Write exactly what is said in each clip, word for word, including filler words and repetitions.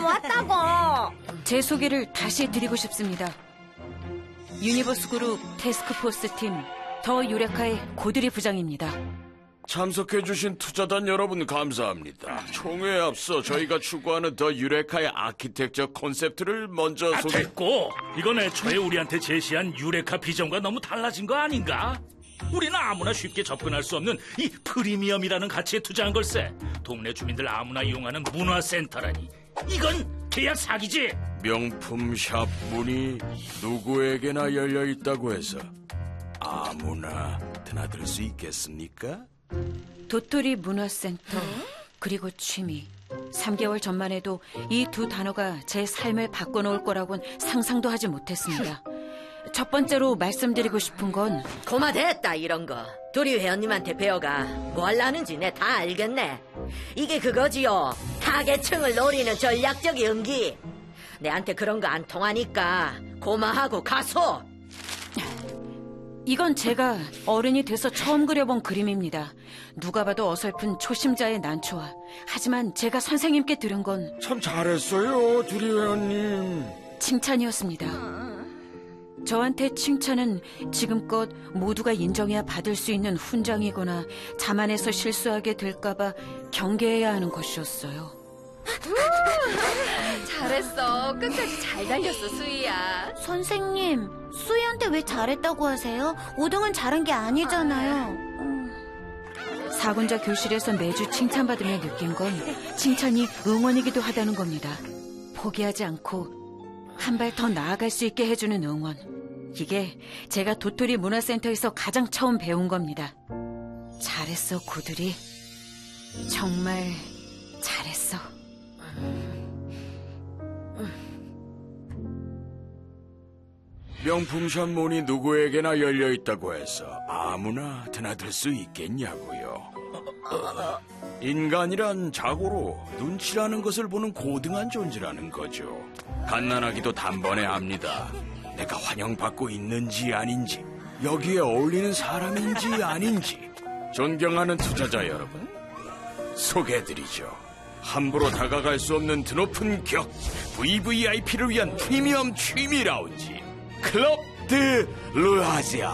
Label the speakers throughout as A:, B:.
A: 왔다고.
B: 제 소개를 다시 드리고 싶습니다. 유니버스 그룹 태스크포스 팀 더 유레카의 고드리 부장입니다.
C: 참석해주신 투자단 여러분 감사합니다. 총회에 앞서 저희가 추구하는 더 유레카의 아키텍처 콘셉트를 먼저
D: 아,
C: 소개...
D: 됐고! 이건 애초에 우리한테 제시한 유레카 비전과 너무 달라진 거 아닌가? 우리는 아무나 쉽게 접근할 수 없는 이 프리미엄이라는 가치에 투자한 걸세. 동네 주민들 아무나 이용하는 문화센터라니. 이건 계약 사기지.
C: 명품 샵 문이 누구에게나 열려있다고 해서 아무나 드나들 수 있겠습니까?
B: 도토리 문화센터 그리고 취미. 삼 개월 전만 해도 이 두 단어가 제 삶을 바꿔놓을 거라곤 상상도 하지 못했습니다. 첫 번째로 말씀드리고 싶은 건
A: 고마됐다 이런 거. 도리 회원님한테 배워가 뭐 하려는지 내 다 알겠네. 이게 그거지요. 타겟층을 노리는 전략적 연기. 내한테 그런 거 안 통하니까 고마하고 가소.
B: 이건 제가 어른이 돼서 처음 그려본 그림입니다. 누가 봐도 어설픈 초심자의 난초와 하지만 제가 선생님께 들은 건
C: 참 잘했어요, 두리 회원님.
B: 칭찬이었습니다. 저한테 칭찬은 지금껏 모두가 인정해야 받을 수 있는 훈장이거나 자만해서 실수하게 될까봐 경계해야 하는 것이었어요.
E: 잘했어. 끝까지 잘 달렸어, 수희야.
F: 선생님, 수희한테 왜 잘했다고 하세요? 오 등은 잘한 게 아니잖아요. 음.
B: 사군자 교실에서 매주 칭찬받으며 느낀 건 칭찬이 응원이기도 하다는 겁니다. 포기하지 않고 한 발 더 나아갈 수 있게 해주는 응원. 이게 제가 도토리 문화센터에서 가장 처음 배운 겁니다. 잘했어, 고들이. 정말 잘했어.
C: 명품샵 문이 누구에게나 열려있다고 해서 아무나 드나들 수 있겠냐고요. 인간이란 자고로 눈치라는 것을 보는 고등한 존재라는 거죠. 갓난아기도 단번에 압니다. 내가 환영받고 있는지 아닌지, 여기에 어울리는 사람인지 아닌지. 존경하는 투자자 여러분, 소개해드리죠. 함부로 다가갈 수 없는 드높은 격, 브이브이아이피를 위한 프리미엄 취미 라운지, 클럽 드 루아지아.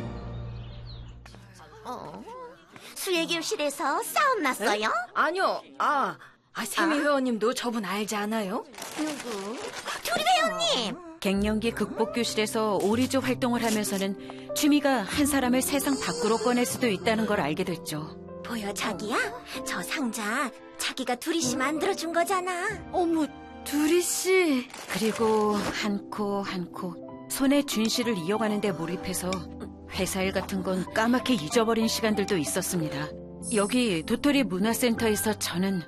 F: 어, 수혜 교실에서 싸움 났어요?
E: 아니요. 아, 아 세미 회원님도 저분 알지 않아요?
F: 누구? 두리 회원님!
B: 갱년기 극복 교실에서 오리조 활동을 하면서는 취미가 한 사람을 세상 밖으로 꺼낼 수도 있다는 걸 알게 됐죠.
F: 보여, 자기야? 저 상자 자기가 두리 씨 만들어준 거잖아.
E: 어머, 두리 씨.
B: 그리고 한 코 한 코 손에 쥔 씨를 이어가는 데 몰입해서 회사 일 같은 건 까맣게 잊어버린 시간들도 있었습니다. 여기 도토리 문화센터에서 저는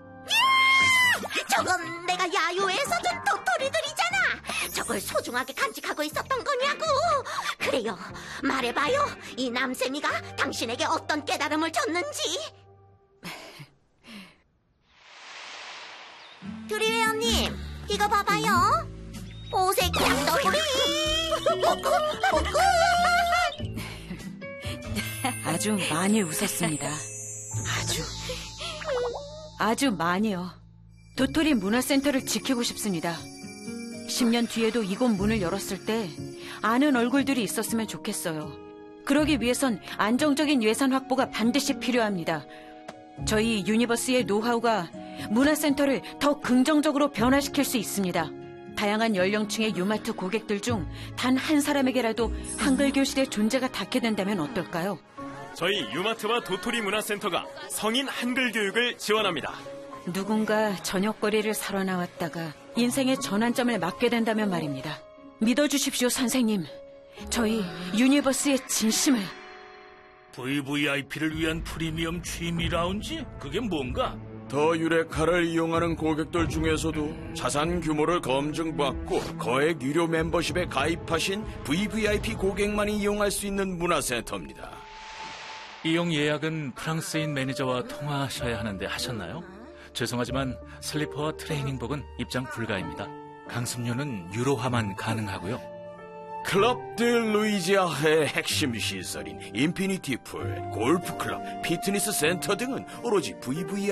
F: 저건 내가 야유회에서 준 도토리들이잖아. 저걸 소중하게 간직하고 있었던 거냐고. 그래요, 말해봐요. 이 남샘이가 당신에게 어떤 깨달음을 줬는지. 두리 회원님, 이거 봐봐요. 보색 양더구리.
B: 아주 많이 웃었습니다. 아주 아주 많이요. 도토리 문화센터를 지키고 싶습니다. 십 년 뒤에도 이곳 문을 열었을 때 아는 얼굴들이 있었으면 좋겠어요. 그러기 위해선 안정적인 예산 확보가 반드시 필요합니다. 저희 유니버스의 노하우가 문화센터를 더 긍정적으로 변화시킬 수 있습니다. 다양한 연령층의 유마트 고객들 중 단 한 사람에게라도 한글 교실의 존재가 닿게 된다면 어떨까요?
G: 저희 유마트와 도토리 문화센터가 성인 한글 교육을 지원합니다.
B: 누군가 저녁거리를 사러 나왔다가 인생의 전환점을 맞게 된다면 말입니다. 믿어주십시오, 선생님. 저희 유니버스의 진심을.
D: 브이브이아이피를 위한 프리미엄 취미 라운지? 그게 뭔가?
C: 더 유레카를 이용하는 고객들 중에서도 자산 규모를 검증받고 거액 유료 멤버십에 가입하신 브이브이아이피 고객만이 이용할 수 있는 문화센터입니다.
H: 이용 예약은 프랑스인 매니저와 통화하셔야 하는데 하셨나요? 죄송하지만 슬리퍼와 트레이닝복은 입장 불가입니다. 강습료는 유로화만 가능하고요.
C: 클럽 드 루이지아의 핵심 시설인 인피니티 풀, 골프클럽, 피트니스 센터 등은 오로지 브이브이아이피